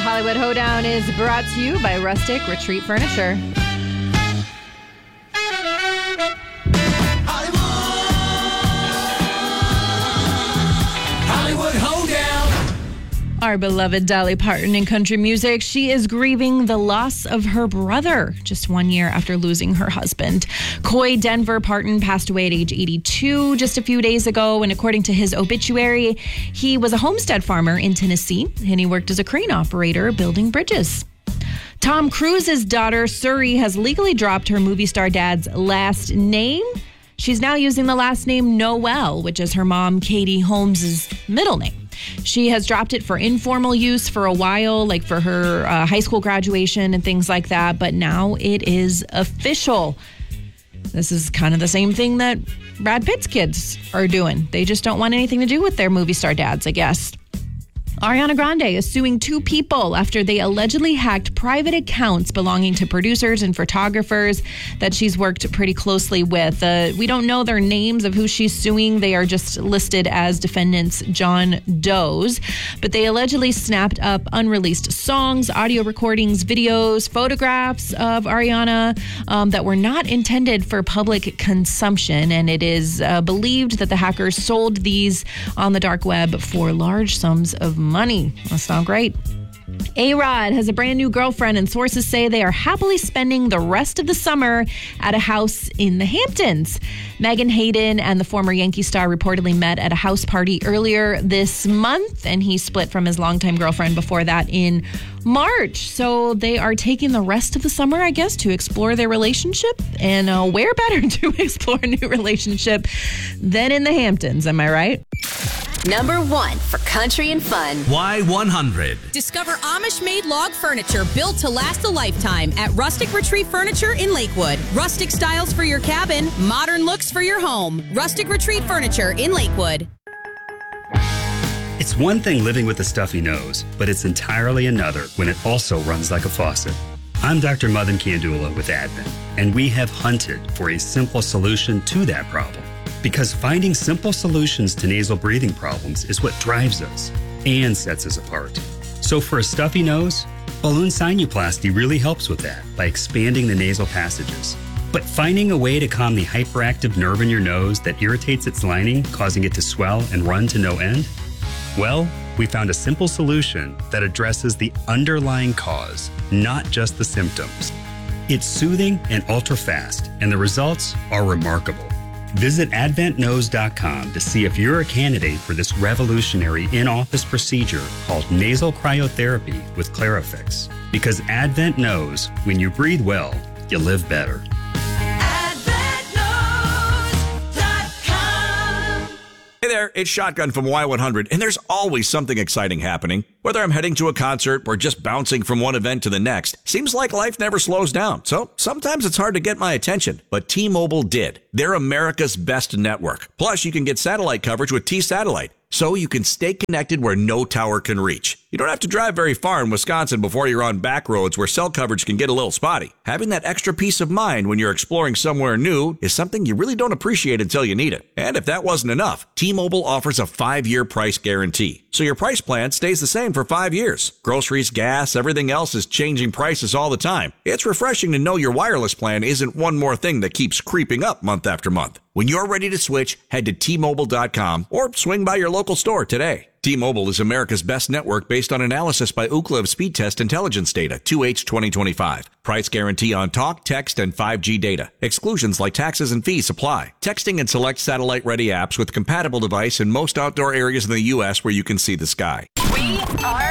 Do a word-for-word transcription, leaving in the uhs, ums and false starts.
Hollywood Hoedown is brought to you by Rustic Retreat Furniture. Hollywood Hoedown. Our beloved Dolly Parton in country music. She is grieving the loss of her brother just one year after losing her husband. Coy Denver Parton passed away at age eighty-two just a few days ago. And according to his obituary, he was a homestead farmer in Tennessee, and he worked as a crane operator building bridges. Tom Cruise's daughter, Suri, has legally dropped her movie star dad's last name. She's now using the last name Noel, which is her mom, Katie Holmes' middle name. She has dropped it for informal use for a while, like for her uh, high school graduation and things like that. But now it is official. This is kind of the same thing that Brad Pitt's kids are doing. They just don't want anything to do with their movie star dads, I guess. Ariana Grande is suing two people after they allegedly hacked private accounts belonging to producers and photographers that she's worked pretty closely with. Uh, we don't know their names of who she's suing. They are just listed as defendants John Doe's. But they allegedly snapped up unreleased songs, audio recordings, videos, photographs of Ariana um, that were not intended for public consumption. And it is uh, believed that the hackers sold these on the dark web for large sums of money. Money. That's not great. A-Rod has a brand new girlfriend, and sources say they are happily spending the rest of the summer at a house in the Hamptons. Megan Hayden and the former Yankee star reportedly met at a house party earlier this month, and he split from his longtime girlfriend before that in March. So they are taking the rest of the summer, I guess, to explore their relationship. And uh, where better to explore a new relationship than in the Hamptons, am I right? Number one for country and fun. Y one hundred. Discover Amish-made log furniture built to last a lifetime at Rustic Retreat Furniture in Lakewood. Rustic styles for your cabin, modern looks for your home. Rustic Retreat Furniture in Lakewood. It's one thing living with a stuffy nose, but it's entirely another when it also runs like a faucet. I'm Doctor Madan Kandula with Advent, and we have hunted for a simple solution to that problem. Because finding simple solutions to nasal breathing problems is what drives us and sets us apart. So for a stuffy nose, balloon sinuplasty really helps with that by expanding the nasal passages. But finding a way to calm the hyperactive nerve in your nose that irritates its lining, causing it to swell and run to no end? Well, we found a simple solution that addresses the underlying cause, not just the symptoms. It's soothing and ultra-fast, and the results are remarkable. Visit advent nose dot com to see if you're a candidate for this revolutionary in-office procedure called nasal cryotherapy with Clarifix. Because Advent knows when you breathe well, you live better. Hey there, it's Shotgun from Y one hundred, and there's always something exciting happening. Whether I'm heading to a concert or just bouncing from one event to the next, seems like life never slows down. So sometimes it's hard to get my attention, but T-Mobile did. They're America's best network. Plus, you can get satellite coverage with T-Satellite, so you can stay connected where no tower can reach. You don't have to drive very far in Wisconsin before you're on back roads where cell coverage can get a little spotty. Having that extra peace of mind when you're exploring somewhere new is something you really don't appreciate until you need it. And if that wasn't enough, T-Mobile offers a five-year price guarantee, so your price plan stays the same for five years. Groceries, gas, everything else is changing prices all the time. It's refreshing to know your wireless plan isn't one more thing that keeps creeping up month after month. When you're ready to switch, head to T Mobile dot com or swing by your local store today. T-Mobile is America's best network based on analysis by Ookla of speed test intelligence data, two H twenty twenty-five. Price guarantee on talk, text, and five G data. Exclusions like taxes and fees apply. Texting and select satellite-ready apps with compatible device in most outdoor areas in the U S where you can see the sky. We are